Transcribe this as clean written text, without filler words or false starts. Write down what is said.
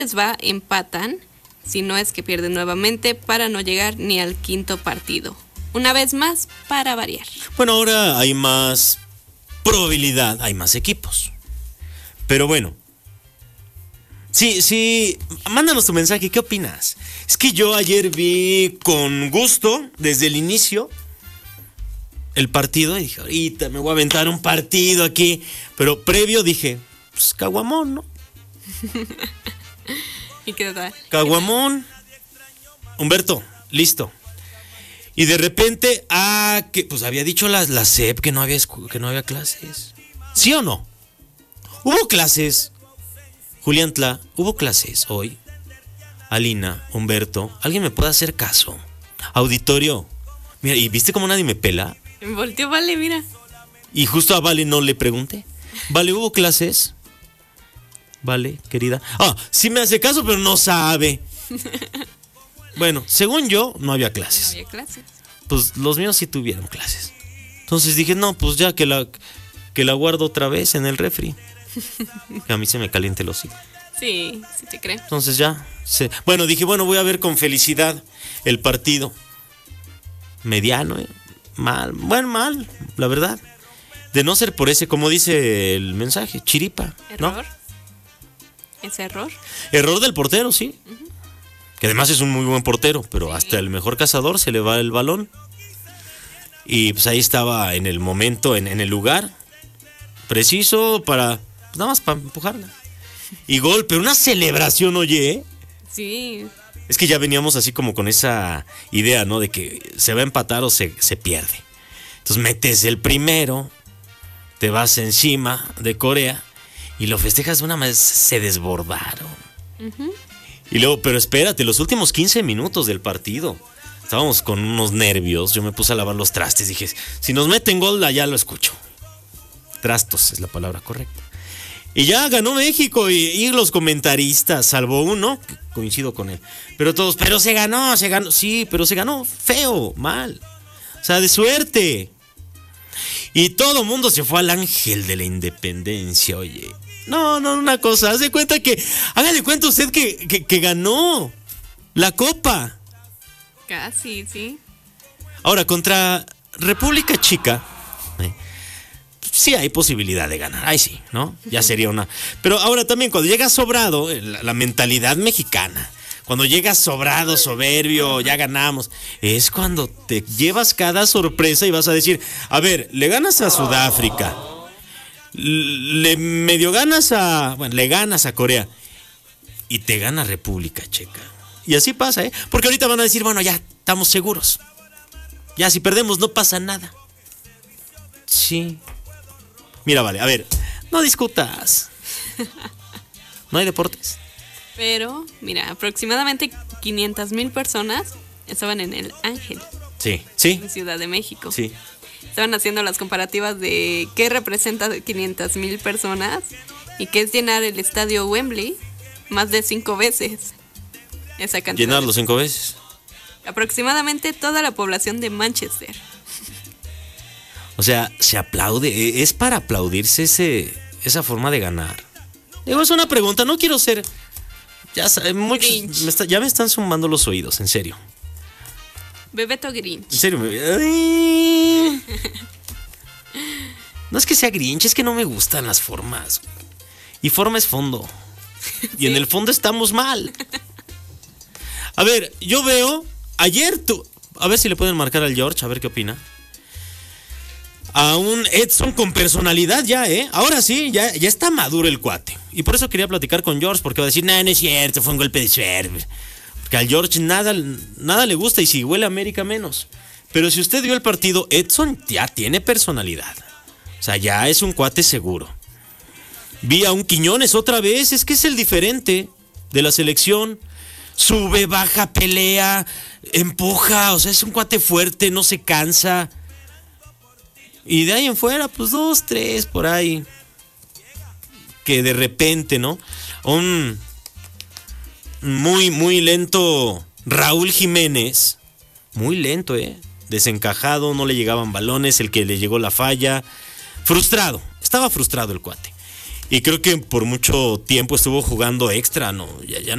les va, empatan, si no es que pierden nuevamente para no llegar ni al quinto partido. Una vez más, para variar. Bueno, ahora hay más probabilidad, hay más equipos. Pero bueno, sí, mándanos tu mensaje, ¿qué opinas? Es que yo ayer vi con gusto, desde el inicio, el partido y dije, ahorita me voy a aventar un partido aquí. Pero previo dije, pues caguamón, ¿no? ¿Y qué tal? Caguamón. Humberto, listo. Y de repente, que pues había dicho la SEP que no había clases. ¿Sí o no? Hubo clases. Juliantla, hubo clases hoy. Alina, Humberto, ¿alguien me puede hacer caso? Auditorio. Mira, ¿y viste cómo nadie me pela? Me volteó Vale, mira. Y justo a Vale no le pregunté. Vale, ¿hubo clases? Vale, querida. Sí me hace caso, pero no sabe. Bueno, según yo, no había clases. No había clases. Pues los míos sí tuvieron clases. Entonces dije, no, pues ya que la guardo otra vez en el refri. Que a mí se me caliente el hocico. Sí te creo. Entonces ya. Bueno, dije, voy a ver con felicidad el partido. Mediano, mal. Bueno, mal, la verdad. De no ser por ese, como dice el mensaje, chiripa. ¿Error? ¿No? ¿Es error? Error del portero, sí. Que además es un muy buen portero, pero sí, hasta el mejor cazador se le va el balón. Y pues ahí estaba en el momento, en el lugar preciso para, pues nada más para empujarla. Y gol, pero una celebración, oye. Sí. Es que ya veníamos así como con esa idea, ¿no? De que se va a empatar o se pierde. Entonces metes el primero, te vas encima de Corea y lo festejas de una manera, se desbordaron. Y luego, pero espérate, los últimos 15 minutos del partido, estábamos con unos nervios, yo me puse a lavar los trastes, dije, si nos meten gol, allá lo escucho. Trastos es la palabra correcta. Y ya ganó México y los comentaristas, salvo uno, coincido con él, pero todos, pero se ganó, sí, pero se ganó feo, mal, o sea, de suerte. Y todo mundo se fue al Ángel de la Independencia, oye. No, una cosa, haz de cuenta que, hágale cuenta usted que ganó la Copa. Casi, sí. Ahora, contra República Chica, sí hay posibilidad de ganar, ahí sí, ¿no? Ya sería una... Pero ahora también, cuando llega sobrado, la mentalidad mexicana, cuando llegas sobrado, soberbio, ya ganamos, es cuando te llevas cada sorpresa y vas a decir, a ver, le ganas a Sudáfrica, le ganas a Corea y te gana República Checa. Y así pasa, porque ahorita van a decir, bueno, ya estamos seguros. Ya si perdemos no pasa nada. Sí. Mira, vale, a ver, no discutas. No hay deportes. Pero, mira, aproximadamente 500,000 personas estaban en el Ángel. Sí. En Ciudad de México. Sí. Estaban haciendo las comparativas de qué representa 500,000 personas y qué es llenar el estadio Wembley más de 5 veces. Esa cantidad. Llenarlo 5 veces. Aproximadamente toda la población de Manchester. O sea, se aplaude, es para aplaudirse esa forma de ganar. Digo, es una pregunta, no quiero ser... Ya muchos, ya me están zumbando los oídos, en serio. Bebeto Grinch. En serio. No es que sea Grinch, es que no me gustan las formas. Y forma es fondo. Y ¿sí? En el fondo estamos mal. A ver, yo veo... Ayer a ver si le pueden marcar al George, a ver qué opina. A un Edson con personalidad ya, ahora sí, ya está maduro el cuate. Y por eso quería platicar con George, porque va a decir, no es cierto, fue un golpe de suerte. Porque al George nada le gusta y si huele a América menos. Pero si usted vio el partido, Edson ya tiene personalidad. O sea, ya es un cuate seguro. Vi a un Quiñones otra vez, es que es el diferente de la selección. Sube, baja, pelea, empuja, o sea, es un cuate fuerte, no se cansa. Y de ahí en fuera, pues 2, 3 por ahí. Que de repente, ¿no? Un muy lento Raúl Jiménez. Muy lento, desencajado, no le llegaban balones, el que le llegó la falla. Frustrado, estaba frustrado el cuate. Y creo que por mucho tiempo estuvo jugando extra, ¿no? Ya